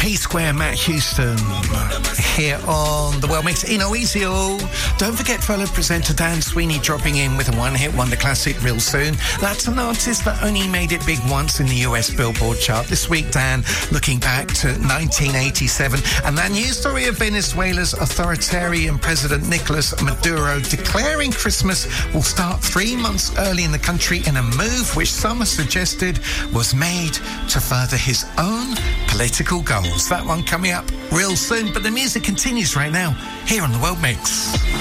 P-Square, Matt Houston, here on the World Mix in Oisio. Don't forget fellow presenter Dan Sweeney dropping in with a one-hit wonder classic real soon. That's an artist that only made it big once in the US Billboard chart. This week, Dan, looking back to 1987 and that news story of Venezuela's authoritarian President Nicolas Maduro declaring Christmas will start 3 months early in the country in a move which some have suggested was made to further his own political goals. That one coming up real soon, but the music continues right now here on the World Mix.